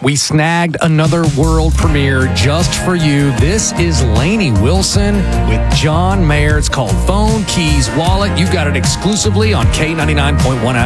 We snagged another world premiere just for you. This is Lainey Wilson with John Mayer. It's called Phone, Keys, Wallet. You got it exclusively on K99.1